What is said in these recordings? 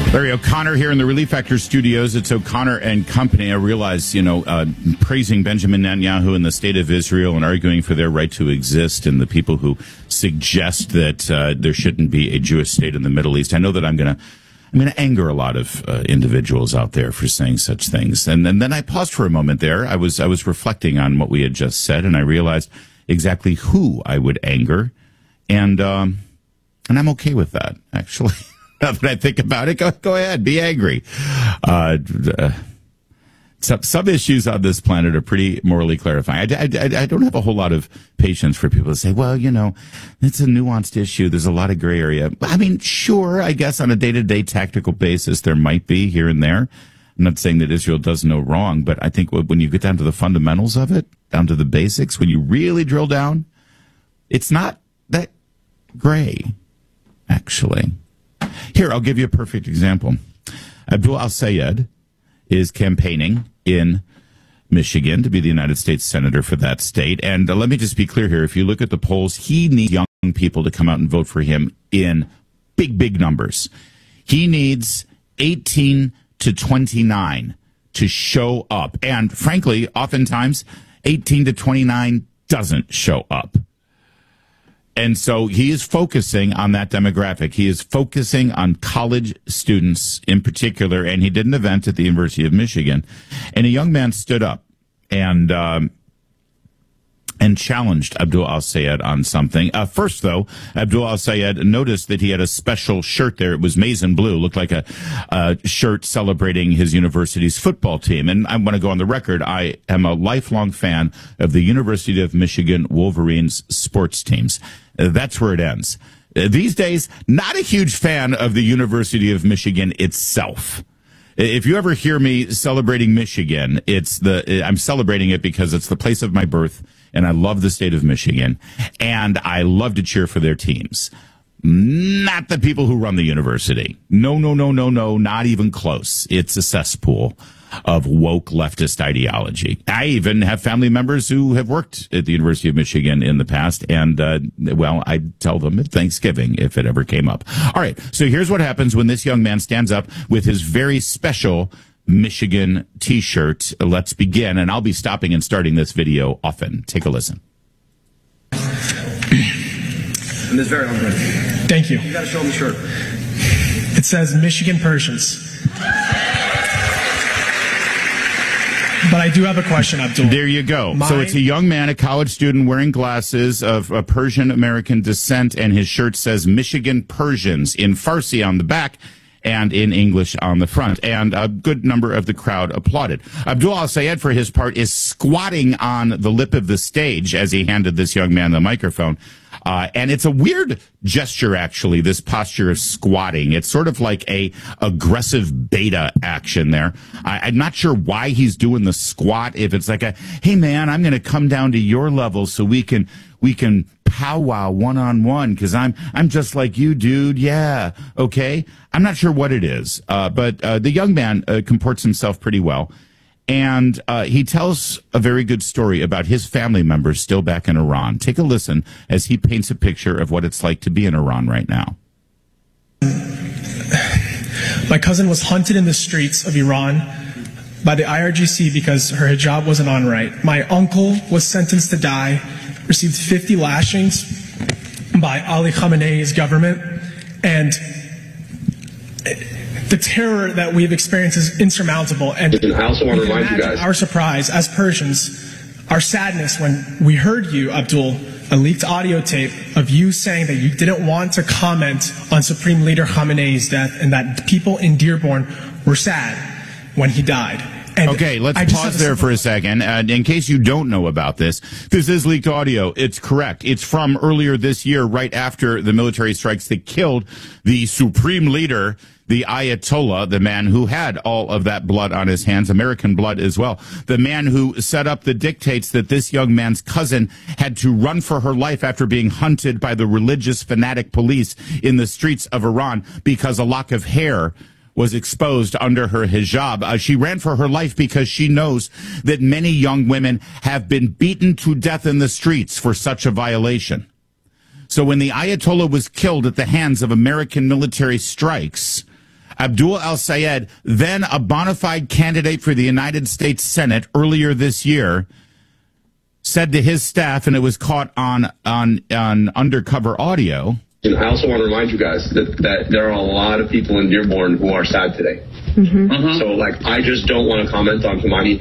Larry O'Connor here in the Relief Factor studios. It's O'Connor and Company. I realize, praising Benjamin Netanyahu and the state of Israel and arguing for their right to exist and the people who suggest that there shouldn't be a Jewish state in the Middle East. I know that I'm going to anger a lot of individuals out there for saying such things. And then I paused for a moment there. I was reflecting on what we had just said, and I realized exactly who I would anger. And I'm okay with that, actually. Now that I think about it, go ahead, be angry. Some issues on this planet are pretty morally clarifying. I don't have a whole lot of patience for people to say, well, it's a nuanced issue. There's a lot of gray area. I mean, sure, I guess on a day-to-day tactical basis, there might be here and there. I'm not saying that Israel does no wrong, but I think when you get down to the fundamentals of it, down to the basics, when you really drill down, it's not that gray, actually. Here, I'll give you a perfect example. Abdul al-Sayed is campaigning in Michigan to be the United States Senator for that state. And let me just be clear here. If you look at the polls, he needs young people to come out and vote for him in big, big numbers. He needs 18 to 29 to show up. And frankly, oftentimes, 18 to 29 doesn't show up. And so he is focusing on that demographic. He is focusing on college students in particular. And he did an event at the University of Michigan. And a young man stood up and challenged Abdul al-Sayed on something. First, though, Abdul al-Sayed noticed that he had a special shirt there. It was maize and blue, looked like a shirt celebrating his university's football team. And I want to go on the record. I am a lifelong fan of the University of Michigan Wolverines sports teams. That's where it ends. These days, not a huge fan of the University of Michigan itself. If you ever hear me celebrating Michigan, I'm celebrating it because it's the place of my birth, and I love the state of Michigan, and I love to cheer for their teams. Not the people who run the university. No, not even close. It's a cesspool of woke leftist ideology. I even have family members who have worked at the University of Michigan in the past, and, I'd tell them at Thanksgiving if it ever came up. All right, so here's what happens when this young man stands up with his very special Michigan T-shirt. Let's begin, and I'll be stopping and starting this video often. Take a listen. And this very good. Thank you. You got to show them the shirt. It says Michigan Persians. But I do have a question, Abdul. There you go. So it's a young man, a college student wearing glasses of Persian American descent, and his shirt says Michigan Persians in Farsi on the back and in English on the front. And a good number of the crowd applauded. Abdul al-Sayed, for his part, is squatting on the lip of the stage as he handed this young man the microphone. And it's a weird gesture, actually, this posture of squatting. It's sort of like a aggressive beta action there. I'm not sure why he's doing the squat. If it's like hey, man, I'm going to come down to your level so we can powwow one-on-one because I'm just like you, dude. Yeah, okay. I'm not sure what it is, but the young man comports himself pretty well. And he tells a very good story about his family members still back in Iran. Take a listen as he paints a picture of what it's like to be in Iran right now. My cousin was hunted in the streets of Iran by the IRGC because her hijab wasn't on right. My uncle was sentenced to die, received 50 lashings by Ali Khamenei's government, and the terror that we've experienced is insurmountable. And I also want to remind you guys, our surprise as Persians, our sadness when we heard you, Abdul, a leaked audio tape of you saying that you didn't want to comment on Supreme Leader Khamenei's death and that people in Dearborn were sad when he died. And okay, let's pause there for a second. In case you don't know about this is leaked audio. It's correct. It's from earlier this year, right after the military strikes that killed the supreme leader, the Ayatollah, the man who had all of that blood on his hands, American blood as well, the man who set up the dictates that this young man's cousin had to run for her life after being hunted by the religious fanatic police in the streets of Iran because a lock of hair was exposed under her hijab. She ran for her life because she knows that many young women have been beaten to death in the streets for such a violation. So when the Ayatollah was killed at the hands of American military strikes, Abdul al-Sayed, then a bona fide candidate for the United States Senate earlier this year, said to his staff, and it was caught on undercover audio. I also want to remind you guys that there are a lot of people in Dearborn who are sad today. So, like, I just don't want to comment on Khamenei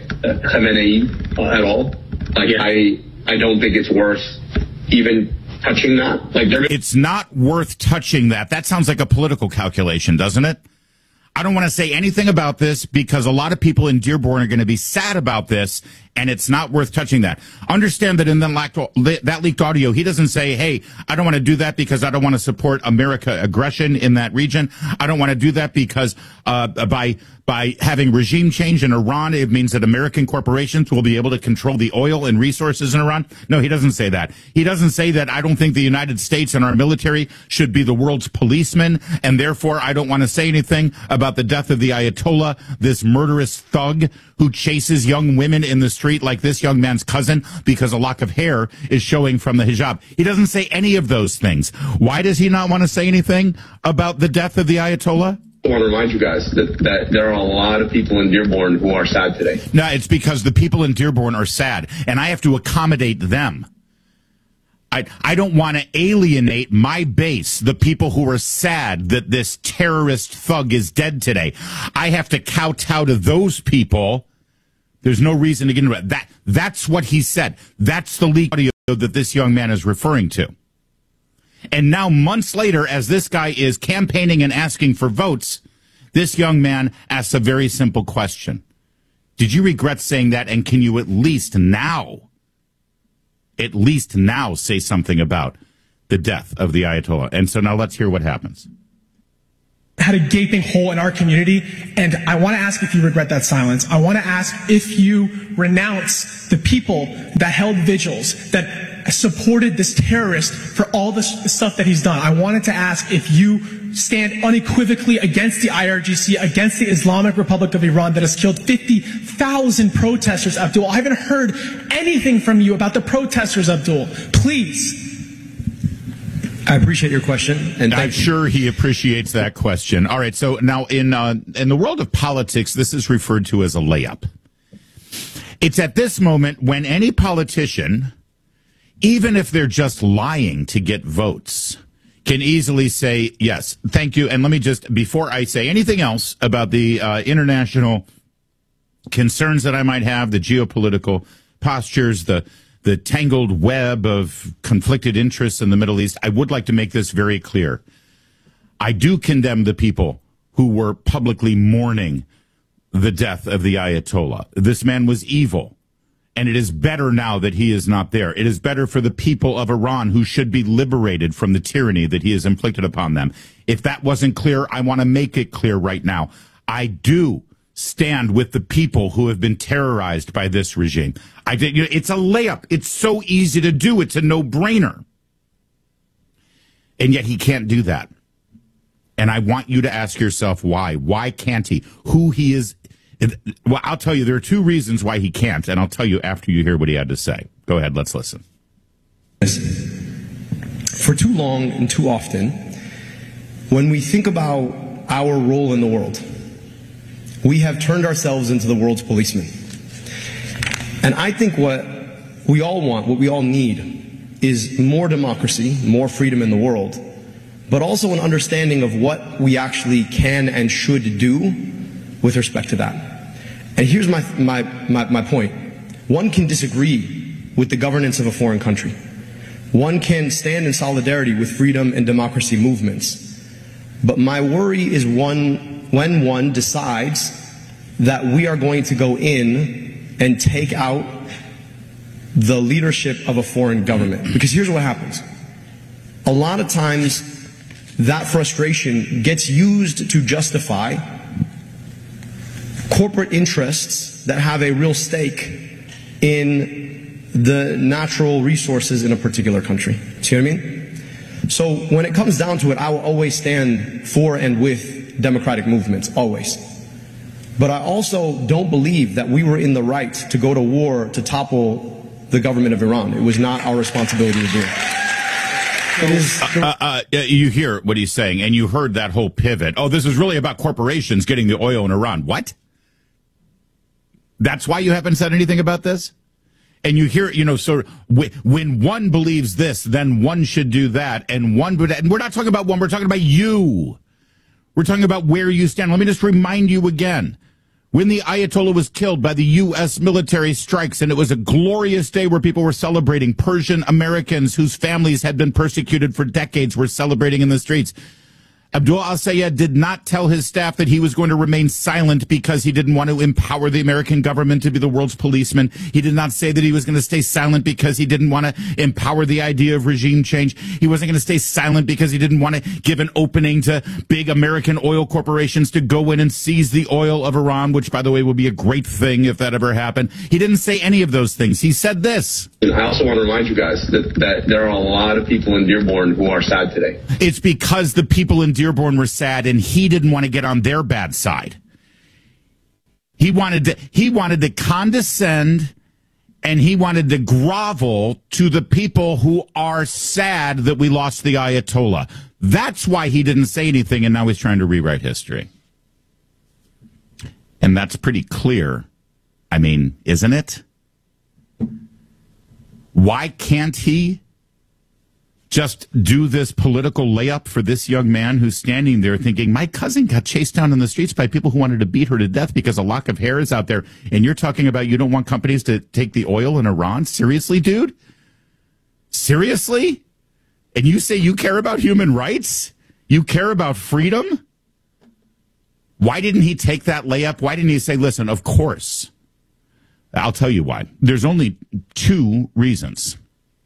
at all. Like, I don't think it's worth even touching that. Like, it's not worth touching that. That sounds like a political calculation, doesn't it? I don't want to say anything about this because a lot of people in Dearborn are going to be sad about this, and it's not worth touching that. Understand that in that leaked audio, he doesn't say, hey, I don't want to do that because I don't want to support America aggression in that region. I don't want to do that because by having regime change in Iran, it means that American corporations will be able to control the oil and resources in Iran. No, he doesn't say that. He doesn't say that I don't think the United States and our military should be the world's policemen, and therefore I don't want to say anything about the death of the Ayatollah, this murderous thug who chases young women in the street like this young man's cousin because a lock of hair is showing from the hijab. He doesn't say any of those things. Why does he not want to say anything about the death of the Ayatollah? I want to remind you guys that there are a lot of people in Dearborn who are sad today. No, it's because the people in Dearborn are sad, and I have to accommodate them. I don't want to alienate my base, the people who are sad that this terrorist thug is dead today. I have to kowtow to those people. There's no reason to get into that. That's what he said. That's the leaked audio that this young man is referring to. And now, months later, as this guy is campaigning and asking for votes, this young man asks a very simple question. Did you regret saying that? And can you at least now say something about the death of the Ayatollah? And so now let's hear what happens. Had a gaping hole in our community, and I want to ask if you regret that silence. I want to ask if you renounce the people that held vigils, that supported this terrorist for all the stuff that he's done. I wanted to ask if you stand unequivocally against the IRGC, against the Islamic Republic of Iran that has killed 50,000 protesters, Abdul. I haven't heard anything from you about the protesters, Abdul. Please. I appreciate your question, and I'm sure he appreciates that question. All right, so now in the world of politics, this is referred to as a layup. It's at this moment when any politician, even if they're just lying to get votes, can easily say, yes, thank you. And let me just, before I say anything else about the international concerns that I might have, the geopolitical postures, the tangled web of conflicted interests in the Middle East, I would like to make this very clear. I do condemn the people who were publicly mourning the death of the Ayatollah. This man was evil, and it is better now that he is not there. It is better for the people of Iran, who should be liberated from the tyranny that he has inflicted upon them. If that wasn't clear, I want to make it clear right now. I do stand with the people who have been terrorized by this regime. It's a layup. It's so easy to do. It's a no-brainer. And yet he can't do that. And I want you to ask yourself why. Why can't he? Who he is. Well, I'll tell you, there are two reasons why he can't, and I'll tell you after you hear what he had to say. Go ahead, let's listen. For too long and too often, when we think about our role in the world, we have turned ourselves into the world's policemen. And I think what we all want, what we all need, is more democracy, more freedom in the world, but also an understanding of what we actually can and should do with respect to that. And here's my point. One can disagree with the governance of a foreign country. One can stand in solidarity with freedom and democracy movements. But my worry is when one decides that we are going to go in and take out the leadership of a foreign government. Because here's what happens. A lot of times that frustration gets used to justify corporate interests that have a real stake in the natural resources in a particular country. See what I mean? So when it comes down to it, I will always stand for and with democratic movements, always. But I also don't believe that we were in the right to go to war to topple the government of Iran. It was not our responsibility to do it. You hear what he's saying, and you heard that whole pivot. Oh, this is really about corporations getting the oil in Iran. What? That's why you haven't said anything about this? And you hear, so when one believes this, then one should do that. And we're not talking about one, we're talking about you. We're talking about where you stand. Let me just remind you again. When the Ayatollah was killed by the U.S. military strikes, and it was a glorious day where people were celebrating, Persian Americans whose families had been persecuted for decades were celebrating in the streets. Abdul al-Sayed did not tell his staff that he was going to remain silent because he didn't want to empower the American government to be the world's policeman. He did not say that he was going to stay silent because he didn't want to empower the idea of regime change. He wasn't going to stay silent because he didn't want to give an opening to big American oil corporations to go in and seize the oil of Iran, which, by the way, would be a great thing if that ever happened. He didn't say any of those things. He said this. I also want to remind you guys that there are a lot of people in Dearborn who are sad today. It's because the people in Dearborn were sad, and he didn't want to get on their bad side. He wanted to condescend, and he wanted to grovel to the people who are sad that we lost the Ayatollah. That's why he didn't say anything, and now he's trying to rewrite history. And that's pretty clear. I mean, isn't it? Why can't he just do this political layup for this young man who's standing there thinking, my cousin got chased down in the streets by people who wanted to beat her to death because a lock of hair is out there, and you're talking about you don't want companies to take the oil in Iran? Seriously, dude? Seriously? And you say you care about human rights? You care about freedom? Why didn't he take that layup? Why didn't he say, listen, of course. I'll tell you why. There's only two reasons.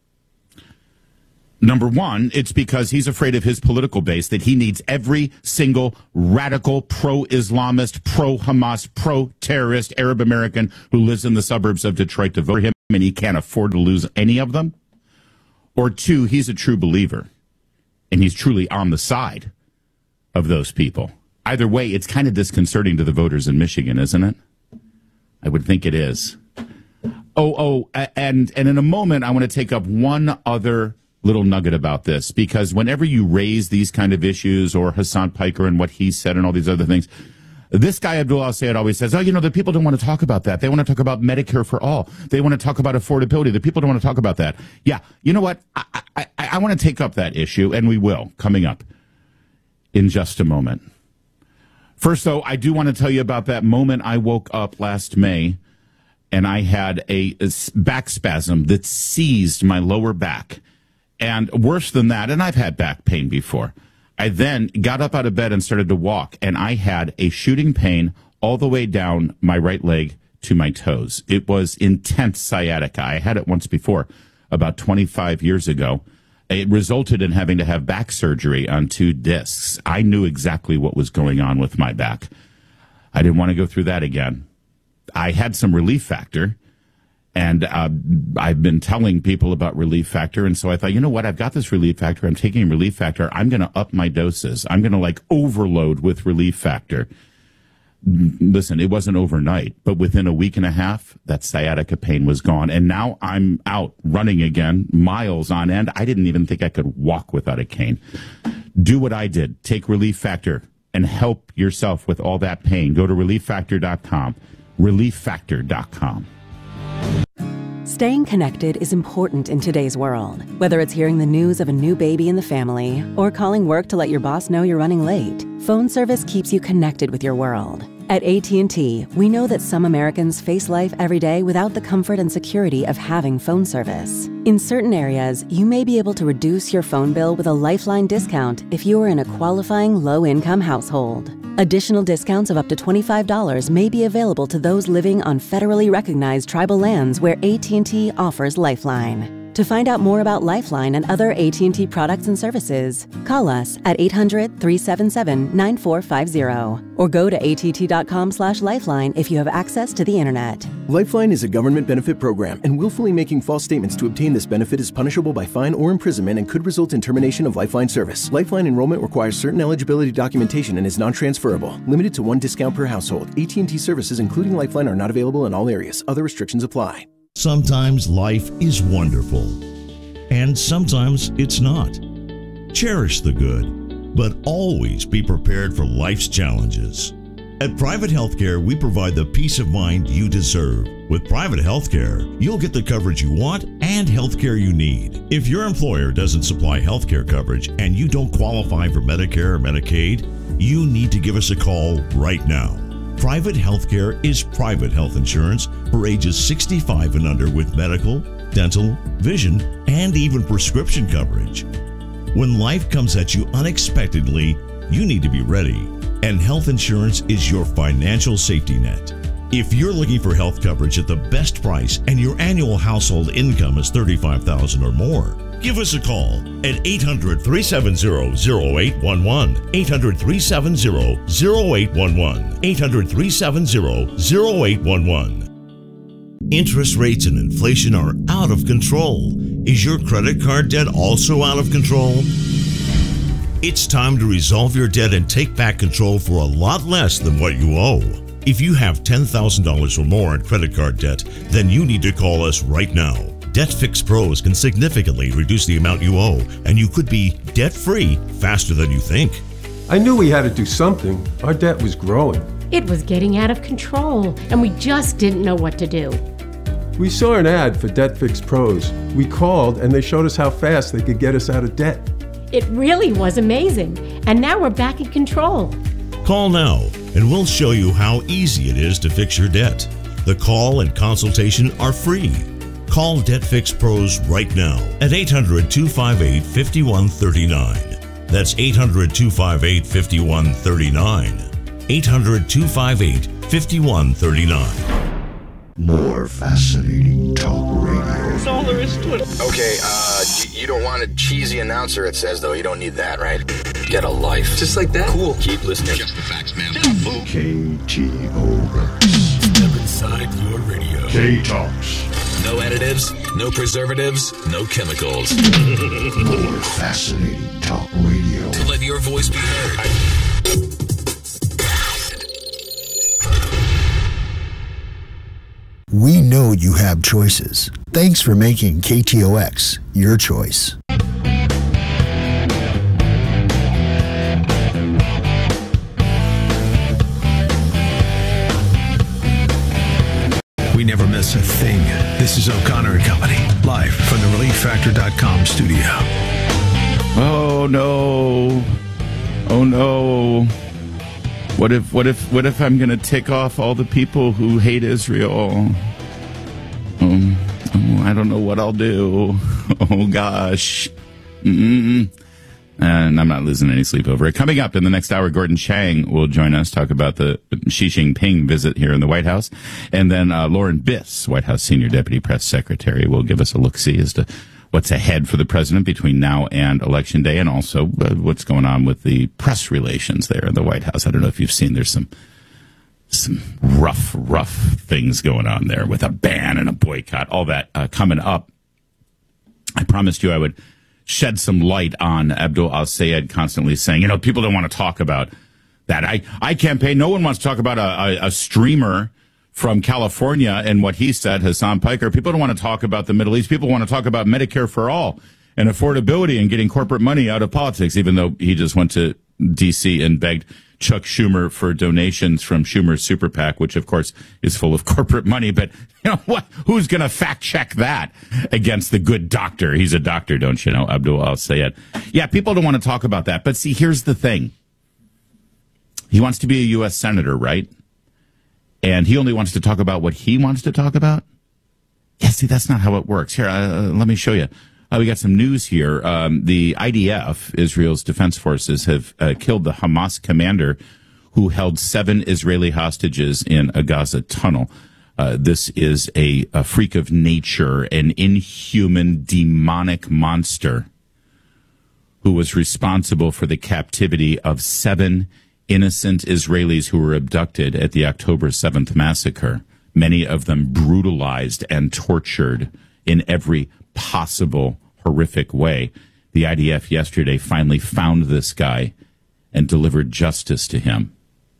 Number one, it's because he's afraid of his political base, that he needs every single radical, pro-Islamist, pro-Hamas, pro-terrorist Arab American who lives in the suburbs of Detroit to vote for him, and he can't afford to lose any of them. Or two, he's a true believer, and he's truly on the side of those people. Either way, it's kind of disconcerting to the voters in Michigan, isn't it? I would think it is. And in a moment, I want to take up one other little nugget about this, because whenever you raise these kind of issues, or Hassan Piker and what he said and all these other things, this guy Abdul al-Sayed always says, the people don't want to talk about that. They want to talk about Medicare for all. They want to talk about affordability. The people don't want to talk about that. Yeah, you know what? I want to take up that issue, and we will, coming up in just a moment. First, though, I do want to tell you about that moment I woke up last May, and I had a back spasm that seized my lower back. And worse than that, and I've had back pain before, I then got up out of bed and started to walk, and I had a shooting pain all the way down my right leg to my toes. It was intense sciatica. I had it once before, about 25 years ago. It resulted in having to have back surgery on 2 discs. I knew exactly what was going on with my back. I didn't want to go through that again. I had some Relief Factor, and I've been telling people about Relief Factor, and so I thought, you know what, I've got this Relief Factor. I'm taking Relief Factor. I'm going to up my doses. I'm going to overload with Relief Factor. Listen, it wasn't overnight, but within a week and a half, that sciatica pain was gone. And now I'm out running again, miles on end. I didn't even think I could walk without a cane. Do what I did. Take Relief Factor and help yourself with all that pain. Go to ReliefFactor.com. ReliefFactor.com. Staying connected is important in today's world. Whether it's hearing the news of a new baby in the family or calling work to let your boss know you're running late, phone service keeps you connected with your world. At AT&T, we know that some Americans face life every day without the comfort and security of having phone service. In certain areas, you may be able to reduce your phone bill with a Lifeline discount if you are in a qualifying low-income household. Additional discounts of up to $25 may be available to those living on federally recognized tribal lands where AT&T offers Lifeline. To find out more about Lifeline and other AT&T products and services, call us at 800-377-9450 or go to att.com/lifeline if you have access to the internet. Lifeline is a government benefit program, and willfully making false statements to obtain this benefit is punishable by fine or imprisonment and could result in termination of Lifeline service. Lifeline enrollment requires certain eligibility documentation and is non-transferable. Limited to 1 discount per household. AT&T services, including Lifeline, are not available in all areas. Other restrictions apply. Sometimes life is wonderful, and sometimes it's not. Cherish the good, but always be prepared for life's challenges. At Private Healthcare, we provide the peace of mind you deserve. With Private Healthcare, you'll get the coverage you want and healthcare you need. If your employer doesn't supply healthcare coverage and you don't qualify for Medicare or Medicaid, you need to give us a call right now. Private Healthcare is private health insurance for ages 65 and under with medical, dental, vision, and even prescription coverage. When life comes at you unexpectedly, you need to be ready. And health insurance is your financial safety net. If you're looking for health coverage at the best price and your annual household income is $35,000 or more, give us a call at 800-370-0811, 800-370-0811, 800-370-0811. Interest rates and inflation are out of control. Is your credit card debt also out of control? It's time to resolve your debt and take back control for a lot less than what you owe. If you have $10,000 or more in credit card debt, then you need to call us right now. Debt Fix Pros can significantly reduce the amount you owe, and you could be debt-free faster than you think. I knew we had to do something. Our debt was growing. It was getting out of control, and we just didn't know what to do. We saw an ad for Debt Fix Pros. We called, and they showed us how fast they could get us out of debt. It really was amazing, and now we're back in control. Call now, and we'll show you how easy it is to fix your debt. The call and consultation are free. Call Debt Fix Pros right now at 800-258-5139. That's 800-258-5139. 800-258-5139. More fascinating talk radio. That's all there is to it. Okay, you don't want a cheesy announcer, it says, though. You don't need that, right? Get a life. Just like that? Cool. Keep listening. Just the facts, man. KTOX. Step inside your radio. K-Talks. No additives, no preservatives, no chemicals. More fascinating talk radio. Let your voice be heard. We know you have choices. Thanks for making KTOX your choice. We never miss a thing. This is O'Connor and Company, live from the ReliefFactor.com studio. Oh no! Oh no! What if I'm going to tick off all the people who hate Israel? I don't know what I'll do. Oh gosh. And I'm not losing any sleep over it. Coming up in the next hour, Gordon Chang will join us, talk about the Xi Jinping visit here in the White House. And then Lauren Biss, White House Senior Deputy Press Secretary, will give us a look-see as to what's ahead for the president between now and Election Day, and also what's going on with the press relations there in the White House. I don't know if you've seen, there's some rough things going on there with a ban and a boycott, all that coming up. I promised you I would shed some light on Abdul Al-Sayed constantly saying, people don't want to talk about that. I campaign, no one wants to talk about a streamer from California and what he said, Hassan Piker. People don't want to talk about the Middle East. People want to talk about Medicare for all and affordability and getting corporate money out of politics, even though he just went to D.C. and begged Chuck Schumer for donations from Schumer's super PAC, which, of course, is full of corporate money. But what? Who's going to fact check that against the good doctor? He's a doctor, don't you know, Abdul Al-Sayed. Yeah, people don't want to talk about that. But see, here's the thing. He wants to be a U.S. senator, right? And he only wants to talk about what he wants to talk about? Yeah, see, that's not how it works. Here, let me show you. We got some news here. The IDF, Israel's defense forces, have killed the Hamas commander who held 7 Israeli hostages in a Gaza tunnel. This is a freak of nature, an inhuman, demonic monster who was responsible for the captivity of 7 innocent Israelis who were abducted at the October 7th massacre, many of them brutalized and tortured in every possible horrific way. The IDF yesterday finally found this guy and delivered justice to him.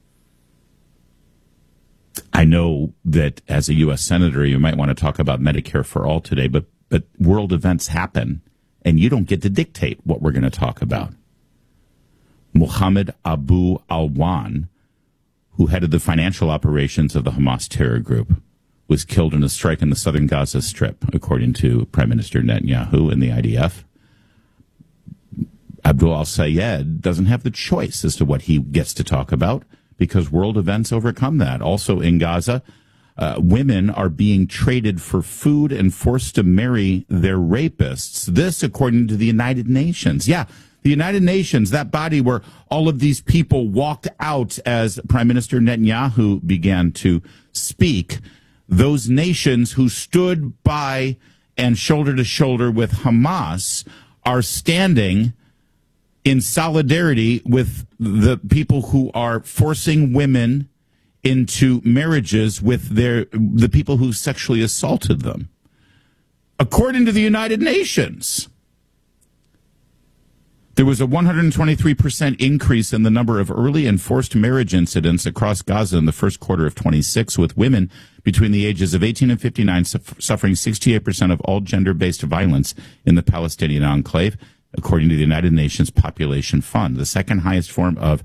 I know that as a U.S. Senator, you might want to talk about Medicare for all today, but world events happen, and you don't get to dictate what we're going to talk about. Mohammed Abu Alwan, who headed the financial operations of the Hamas terror group, was killed in a strike in the southern Gaza Strip, according to Prime Minister Netanyahu and the IDF. Abdul al-Sayed doesn't have the choice as to what he gets to talk about because world events overcome that. Also in Gaza, women are being traded for food and forced to marry their rapists. This, according to the United Nations. Yeah, the United Nations, that body where all of these people walked out as Prime Minister Netanyahu began to speak. Those nations who stood by and shoulder to shoulder with Hamas are standing in solidarity with the people who are forcing women into marriages with the people who sexually assaulted them. According to the United Nations, there was a 123% increase in the number of early and forced marriage incidents across Gaza in the first quarter of 26, with women between the ages of 18 and 59 suffering 68% of all gender-based violence in the Palestinian enclave, according to the United Nations Population Fund. The second highest form of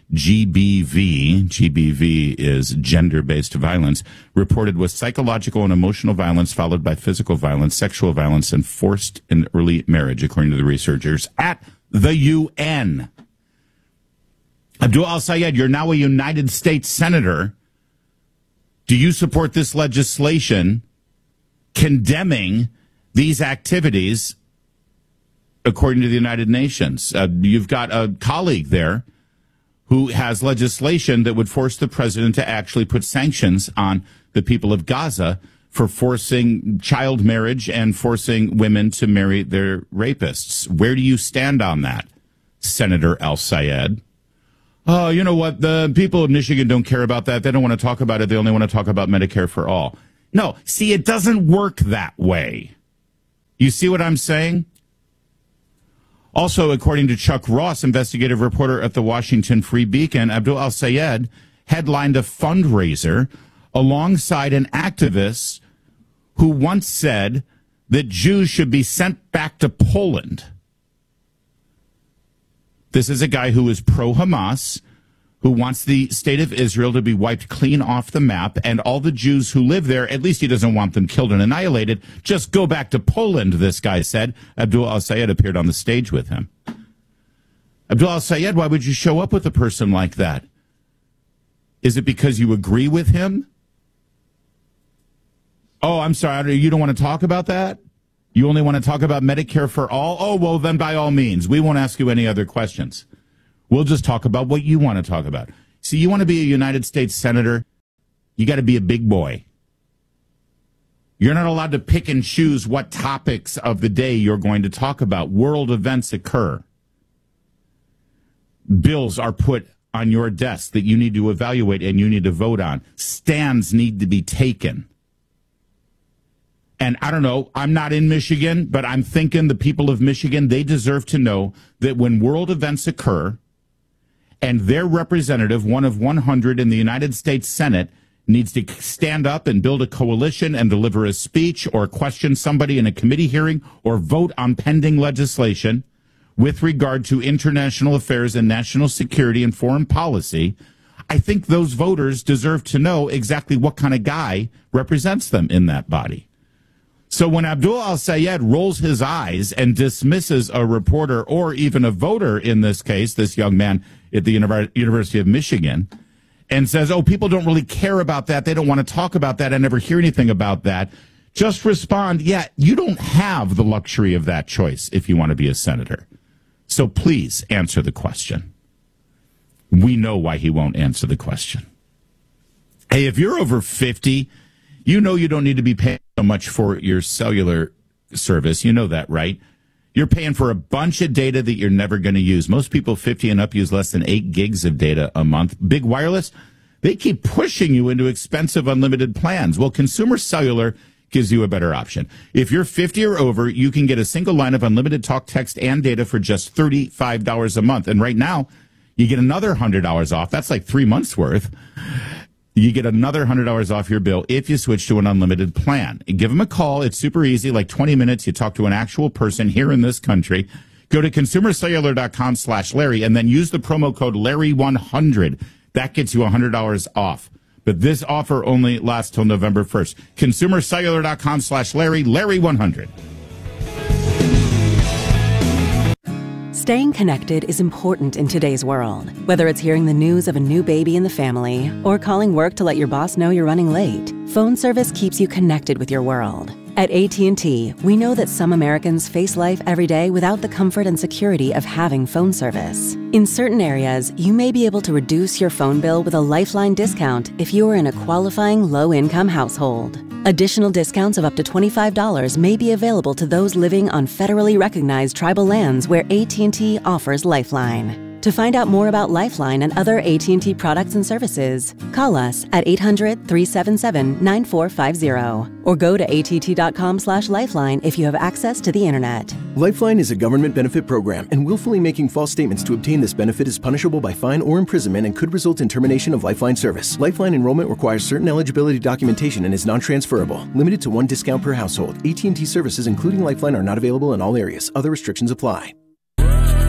GBV is gender-based violence, reported was psychological and emotional violence, followed by physical violence, sexual violence, and forced and early marriage, according to the researchers at the UN. Abdul al-Sayed, you're now a United States Senator. Do you support this legislation condemning these activities according to the United Nations? You've got a colleague there who has legislation that would force the president to actually put sanctions on the people of Gaza for forcing child marriage and forcing women to marry their rapists. Where do you stand on that, Senator al-Sayed? Oh, you know what? The people of Michigan don't care about that. They don't want to talk about it. They only want to talk about Medicare for all. No, see, it doesn't work that way. You see what I'm saying? Also, according to Chuck Ross, investigative reporter at the Washington Free Beacon, Abdul al-Sayed headlined a fundraiser alongside an activist who once said that Jews should be sent back to Poland. This is a guy who is pro-Hamas, who wants the state of Israel to be wiped clean off the map, and all the Jews who live there, at least he doesn't want them killed and annihilated, just go back to Poland, this guy said. Abdul al-Sayed appeared on the stage with him. Abdul al-Sayed, why would you show up with a person like that? Is it because you agree with him? Oh, I'm sorry, you don't want to talk about that? You only want to talk about Medicare for all? Oh, well, then by all means, we won't ask you any other questions. We'll just talk about what you want to talk about. See, you want to be a United States Senator, you got to be a big boy. You're not allowed to pick and choose what topics of the day you're going to talk about. World events occur. Bills are put on your desk that you need to evaluate and you need to vote on. Stands need to be taken. And I don't know, I'm not in Michigan, but I'm thinking the people of Michigan, they deserve to know that when world events occur and their representative, one of 100 in the United States Senate, needs to stand up and build a coalition and deliver a speech or question somebody in a committee hearing or vote on pending legislation with regard to international affairs and national security and foreign policy, I think those voters deserve to know exactly what kind of guy represents them in that body. So when Abdul al-Sayed rolls his eyes and dismisses a reporter or even a voter, in this case, this young man at the University of Michigan, and says, oh, people don't really care about that. They don't want to talk about that. I never hear anything about that. Just respond, yeah, you don't have the luxury of that choice if you want to be a senator. So please answer the question. We know why he won't answer the question. Hey, if you're over 50, you know you don't need to be paying so much for your cellular service. You know that, right? You're paying for a bunch of data that you're never going to use. Most people 50 and up use less than 8 gigs of data a month. Big Wireless, they keep pushing you into expensive unlimited plans. Well, Consumer Cellular gives you a better option. If you're 50 or over, you can get a single line of unlimited talk, text, and data for just $35 a month. And right now, you get another $100 off. That's like 3 months worth. You get another $100 off your bill if you switch to an unlimited plan. Give them a call. It's super easy, like 20 minutes. You talk to an actual person here in this country. Go to consumercellular.com/Larry and then use the promo code Larry100. That gets you $100 off. But this offer only lasts till November 1st. consumercellular.com/Larry, Larry100. Staying connected is important in today's world. Whether it's hearing the news of a new baby in the family or calling work to let your boss know you're running late, phone service keeps you connected with your world. At AT&T, we know that some Americans face life every day without the comfort and security of having phone service. In certain areas, you may be able to reduce your phone bill with a Lifeline discount if you are in a qualifying low-income household. Additional discounts of up to $25 may be available to those living on federally recognized tribal lands where AT&T offers Lifeline. To find out more about Lifeline and other AT&T products and services, call us at 800-377-9450 or go to att.com/lifeline if you have access to the internet. Lifeline is a government benefit program, and willfully making false statements to obtain this benefit is punishable by fine or imprisonment and could result in termination of Lifeline service. Lifeline enrollment requires certain eligibility documentation and is non-transferable. Limited to one discount per household. AT&T services, including Lifeline, are not available in all areas. Other restrictions apply.